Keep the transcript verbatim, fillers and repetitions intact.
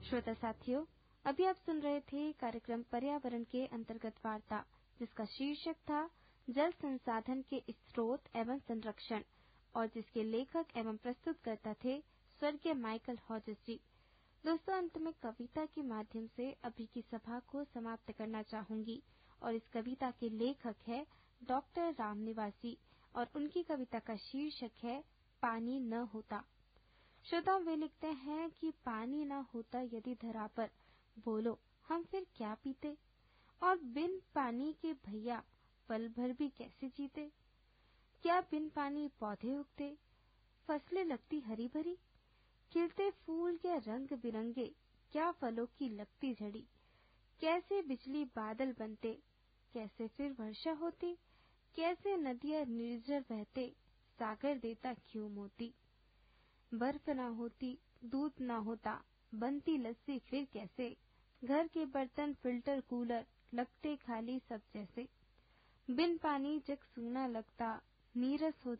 श्रोता साथियों, अभी आप सुन रहे थे कार्यक्रम पर्यावरण के अंतर्गत वार्ता, जिसका शीर्षक था जल संसाधन के स्रोत एवं संरक्षण, और जिसके लेखक एवं प्रस्तुतकर्ता थे स्वर्गीय माइकल हॉजेस जी। दोस्तों, अंत में कविता के माध्यम से अभी की सभा को समाप्त करना चाहूंगी, और इस कविता के लेखक है डॉक्टर राम निवासी, और उनकी कविता का शीर्षक है पानी न होता। श्रोताओं, वे लिखते हैं कि पानी न होता यदि धरा पर, बोलो हम फिर क्या पीते, और बिन पानी के भैया पल भर भी कैसे जीते। क्या बिन पानी पौधे उगते, फसलें लगती हरी भरी, खिलते फूल क्या रंग बिरंगे, क्या फलों की लगती झड़ी, कैसे बिजली बादल बनते, कैसे फिर वर्षा होती, कैसे नदियां निर्जर बहते, सागर देता क्यों मोती। बर्फ ना होती, दूध ना होता, बनती लस्सी फिर कैसे, घर के बर्तन फिल्टर कूलर लगते खाली सब जैसे। बिन पानी जग सूना लगता, नीरस हो